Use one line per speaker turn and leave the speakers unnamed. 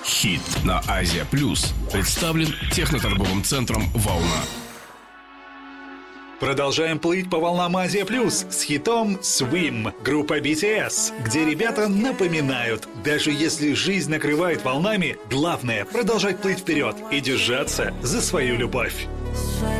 Хит на Азия Плюс представлен техноторговым центром «Волна».
Продолжаем плыть по волнам Азия Плюс с хитом Swim группа BTS, где ребята напоминают, даже если жизнь накрывает волнами, главное продолжать плыть вперед и держаться за свою любовь.